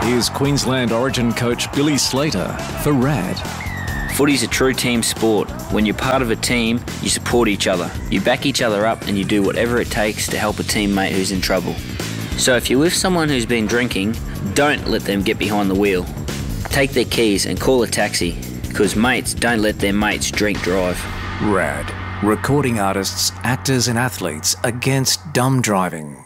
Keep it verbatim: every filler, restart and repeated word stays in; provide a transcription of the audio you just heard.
Here's Queensland Origin coach Billy Slater for RAD. Footy's a true team sport. When you're part of a team, you support each other. You back each other up and you do whatever it takes to help a teammate who's in trouble. So if you're with someone who's been drinking, don't let them get behind the wheel. Take their keys and call a taxi, because mates don't let their mates drink drive. RAD. Recording artists, actors and athletes against dumb driving.